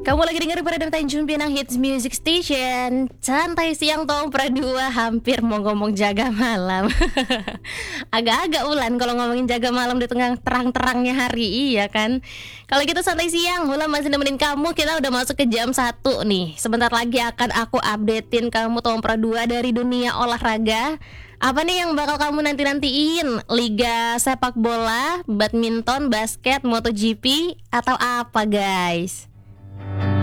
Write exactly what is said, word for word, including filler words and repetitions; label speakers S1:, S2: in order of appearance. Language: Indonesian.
S1: Kamu lagi dengerin pada Tanjung Pinang Hits Music Station. Santai siang Tom Pradua, hampir mau ngomong jaga malam. Agak-agak ulan kalau ngomongin jaga malam di tengah terang-terangnya hari, iya kan. Kalau gitu santai siang, Ulan masih nemenin kamu. Kita udah masuk ke jam satu nih. Sebentar lagi akan aku updatein kamu Tom Pradua dari dunia olahraga. Apa nih yang bakal kamu nanti-nantiin? Liga sepak bola, badminton, basket, MotoGP, atau apa guys?